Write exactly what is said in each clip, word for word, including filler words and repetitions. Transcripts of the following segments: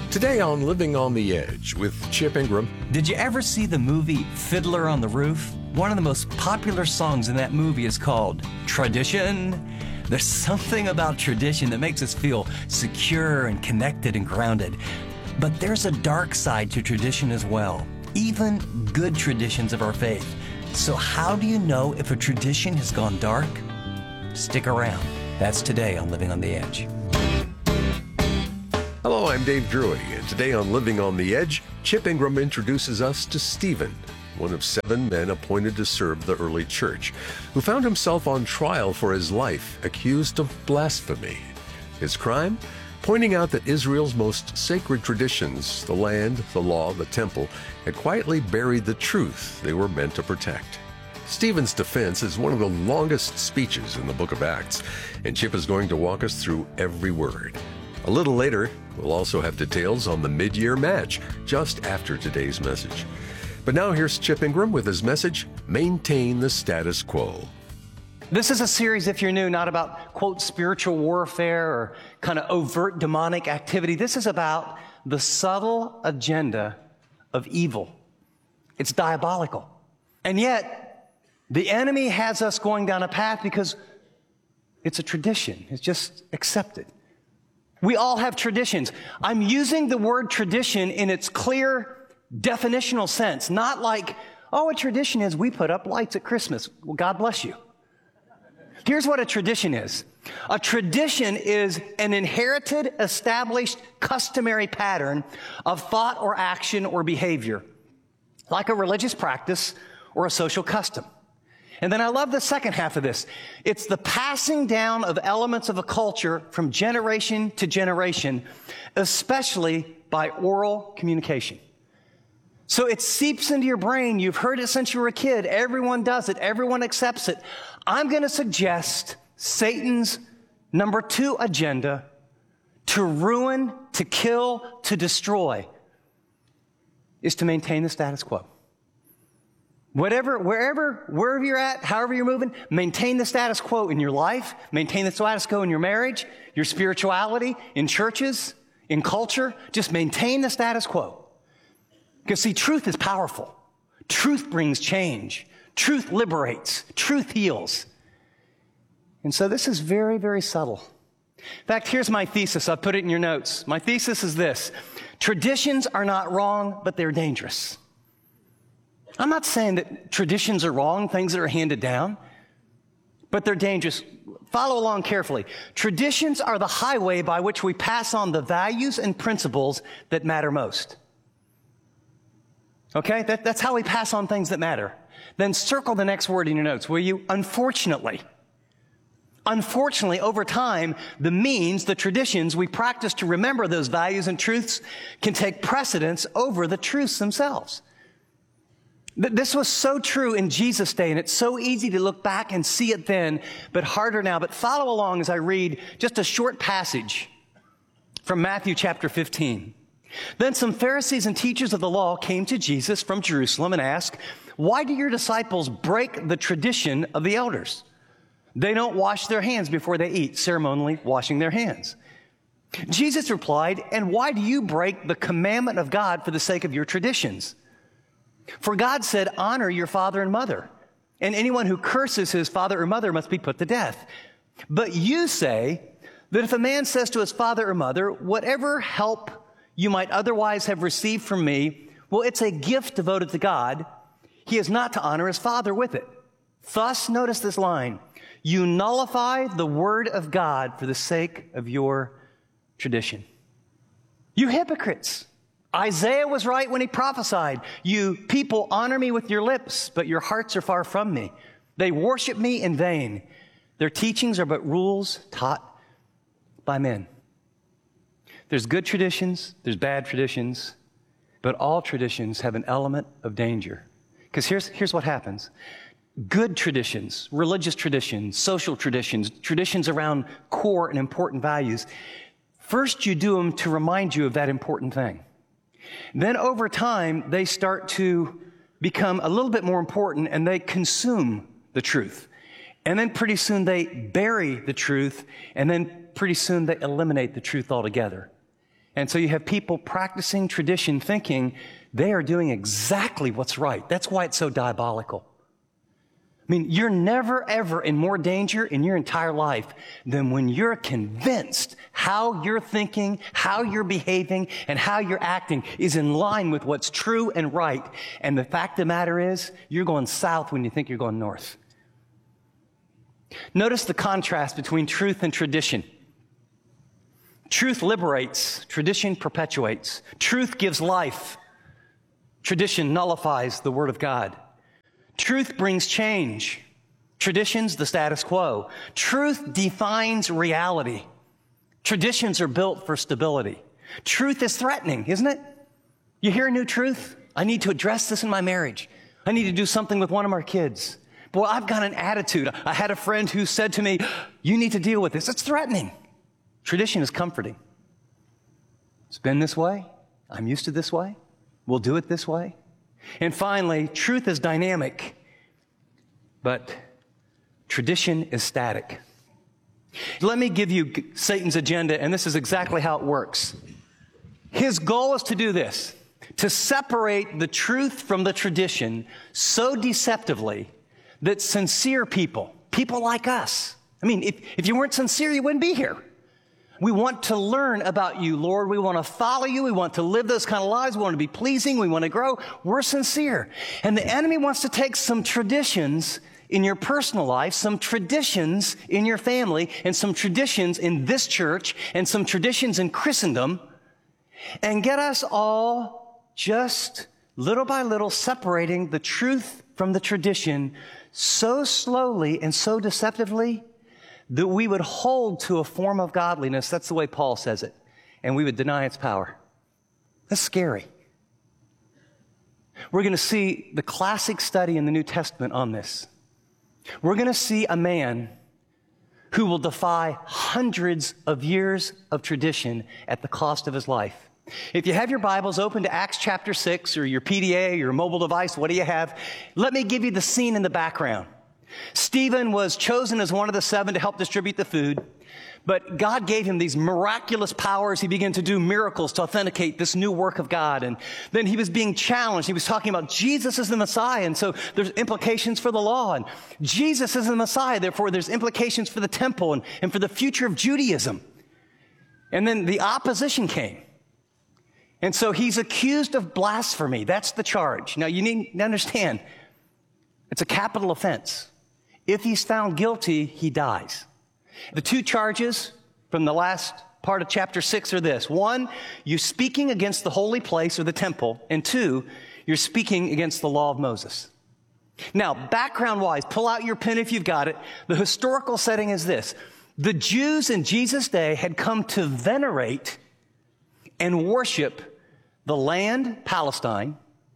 Today on Living on the Edge with Chip Ingram. Did you ever see the movie Fiddler on the Roof? One of the most popular songs in that movie is called Tradition. There's something about tradition that makes us feel secure and connected and grounded. But there's a dark side to tradition as well, even good traditions of our faith. So how do you know if a tradition has gone dark? Stick around. That's today on Living on the Edge. Hello, I'm Dave Drury, and today on Living on the Edge, Chip Ingram introduces us to Stephen, one of seven men appointed to serve the early church, who found himself on trial for his life, accused of blasphemy. His crime? Pointing out that Israel's most sacred traditions, the land, the law, the temple, had quietly buried the truth they were meant to protect. Stephen's defense is one of the longest speeches in the book of Acts, and Chip is going to walk us through every word. A little later, we'll also have details on the mid-year match, just after today's message. But now here's Chip Ingram with his message, Maintain the Status Quo. This is a series, if you're new, not about, quote, spiritual warfare or kind of overt demonic activity. This is about the subtle agenda of evil. It's diabolical. And yet, the enemy has us going down a path because it's a tradition. It's just accepted. We all have traditions. I'm using the word tradition in its clear definitional sense, not like, oh, a tradition is we put up lights at Christmas. Well, God bless you. Here's what a tradition is. A tradition is an inherited, established, customary pattern of thought or action or behavior, like a religious practice or a social custom. And then I love the second half of this. It's the passing down of elements of a culture from generation to generation, especially by oral communication. So it seeps into your brain. You've heard it since you were a kid. Everyone does it. Everyone accepts it. I'm going to suggest Satan's number two agenda to ruin, to kill, to destroy is to maintain the status quo. Whatever, wherever, wherever you're at, however you're moving, maintain the status quo in your life, maintain the status quo in your marriage, your spirituality, in churches, in culture. Just maintain the status quo. Because see, truth is powerful. Truth brings change. Truth liberates. Truth heals. And so this is very, very subtle. In fact, here's my thesis. I've put it in your notes. My thesis is this. Traditions are not wrong, but they're dangerous. I'm not saying that traditions are wrong, things that are handed down, but they're dangerous. Follow along carefully. Traditions are the highway by which we pass on the values and principles that matter most. Okay? That, that's how we pass on things that matter. Then circle the next word in your notes, will you? Unfortunately. Unfortunately, over time, the means, the traditions we practice to remember those values and truths can take precedence over the truths themselves. This was so true in Jesus' day, and it's so easy to look back and see it then, but harder now. But follow along as I read just a short passage from Matthew chapter fifteen. Then some Pharisees and teachers of the law came to Jesus from Jerusalem and asked, "Why do your disciples break the tradition of the elders? They don't wash their hands before they eat, ceremonially washing their hands." Jesus replied, "And why do you break the commandment of God for the sake of your traditions? For God said, honor your father and mother, and anyone who curses his father or mother must be put to death. But you say that if a man says to his father or mother, whatever help you might otherwise have received from me, well, it's a gift devoted to God, he is not to honor his father with it. Thus, notice this line, you nullify the word of God for the sake of your tradition. You hypocrites! Isaiah was right when he prophesied, you people honor me with your lips, but your hearts are far from me. They worship me in vain. Their teachings are but rules taught by men. There's good traditions, there's bad traditions, but all traditions have an element of danger. Because here's, here's what happens. Good traditions, religious traditions, social traditions, traditions around core and important values, first you do them to remind you of that important thing. Then over time, they start to become a little bit more important and they consume the truth. And then pretty soon they bury the truth, and then pretty soon they eliminate the truth altogether. And so you have people practicing tradition thinking they are doing exactly what's right. That's why it's so diabolical. I mean, you're never, ever in more danger in your entire life than when you're convinced how you're thinking, how you're behaving, and how you're acting is in line with what's true and right. And the fact of the matter is, you're going south when you think you're going north. Notice the contrast between truth and tradition. Truth liberates, tradition perpetuates. Truth gives life, tradition nullifies the Word of God. Truth brings change. Tradition's the status quo. Truth defines reality. Traditions are built for stability. Truth is threatening, isn't it? You hear a new truth? I need to address this in my marriage. I need to do something with one of our kids. Boy, I've got an attitude. I had a friend who said to me, you need to deal with this. It's threatening. Tradition is comforting. It's been this way. I'm used to this way. We'll do it this way. And finally, truth is dynamic, but tradition is static. Let me give you Satan's agenda, and this is exactly how it works. His goal is to do this, to separate the truth from the tradition so deceptively that sincere people, people like us, I mean, if, if you weren't sincere, you wouldn't be here. We want to learn about you, Lord. We want to follow you. We want to live those kind of lives. We want to be pleasing. We want to grow. We're sincere. And the enemy wants to take some traditions in your personal life, some traditions in your family, and some traditions in this church, and some traditions in Christendom, and get us all just little by little separating the truth from the tradition so slowly and so deceptively that we would hold to a form of godliness, that's the way Paul says it, and we would deny its power. That's scary. We're going to see the classic study in the New Testament on this. We're going to see a man who will defy hundreds of years of tradition at the cost of his life. If you have your Bibles open to Acts chapter six, or your P D A, or your mobile device, what do you have? Let me give you the scene in the background. Stephen was chosen as one of the seven to help distribute the food, but God gave him these miraculous powers. He began to do miracles to authenticate this new work of God. And then he was being challenged. He was talking about Jesus is the Messiah, and so there's implications for the law. And Jesus is the Messiah, therefore there's implications for the temple and, and for the future of Judaism. And then the opposition came. And so he's accused of blasphemy. That's the charge. Now you need to understand, it's a capital offense. If he's found guilty, he dies. The two charges from the last part of chapter six are this. One, you're speaking against the holy place or the temple. And two, you're speaking against the law of Moses. Now, background-wise, pull out your pen if you've got it. The historical setting is this. The Jews in Jesus' day had come to venerate and worship the land, Palestine,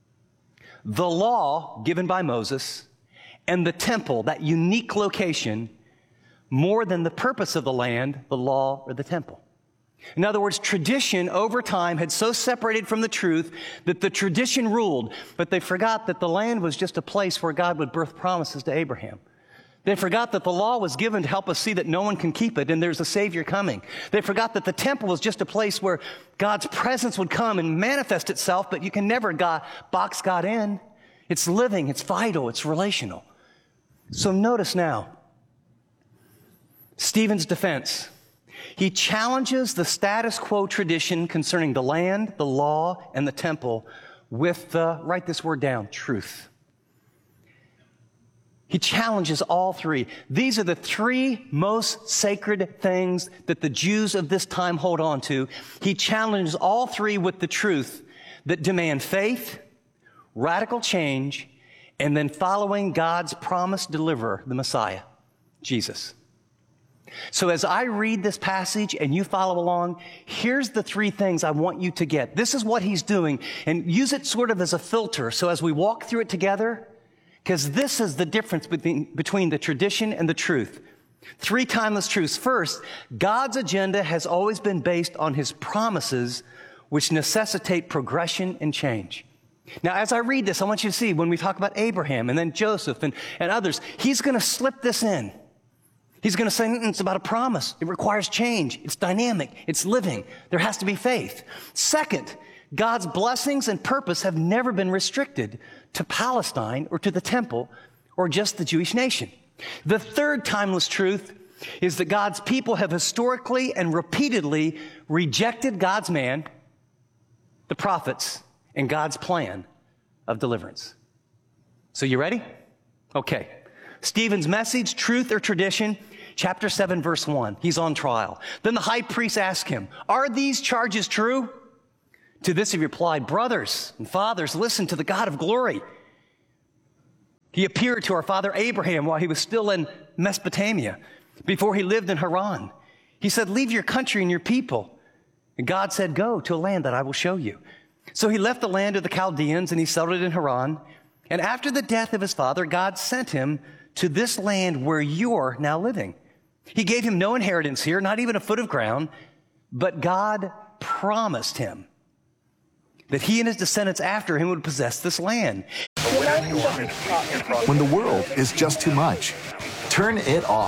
the law given by Moses, and the temple, that unique location, more than the purpose of the land, the law, or the temple. In other words, tradition over time had so separated from the truth that the tradition ruled, but they forgot that the land was just a place where God would birth promises to Abraham. They forgot that the law was given to help us see that no one can keep it and there's a Savior coming. They forgot that the temple was just a place where God's presence would come and manifest itself, but you can never God, box God in. It's living, it's vital, it's relational. So notice now, Stephen's defense. He challenges the status quo tradition concerning the land, the law, and the temple with the, write this word down, truth. He challenges all three. These are the three most sacred things that the Jews of this time hold on to. He challenges all three with the truth that demand faith, radical change, and then following God's promised deliverer, the Messiah, Jesus. So as I read this passage and you follow along, here's the three things I want you to get. This is what he's doing, and use it sort of as a filter. So as we walk through it together, because this is the difference between, between the tradition and the truth. Three timeless truths. First, God's agenda has always been based on his promises, which necessitate progression and change. Now, as I read this, I want you to see when we talk about Abraham and then Joseph and, and others, he's going to slip this in. He's going to say mm, it's about a promise. It requires change. It's dynamic. It's living. There has to be faith. Second, God's blessings and purpose have never been restricted to Palestine or to the temple or just the Jewish nation. The third timeless truth is that God's people have historically and repeatedly rejected God's man, the prophets, and God's plan of deliverance. So you ready? Okay. Stephen's message, truth or tradition, chapter seven, verse one. He's on trial. Then the high priest asked him, "Are these charges true?" To this he replied, "Brothers and fathers, listen to the God of glory. He appeared to our father Abraham while he was still in Mesopotamia, before he lived in Haran. He said, 'Leave your country and your people.' And God said, 'Go to a land that I will show you.' So he left the land of the Chaldeans and he settled in Haran. And after the death of his father, God sent him to this land where you're now living. He gave him no inheritance here, not even a foot of ground, but God promised him that he and his descendants after him would possess this land." When the world is just too much, turn it off.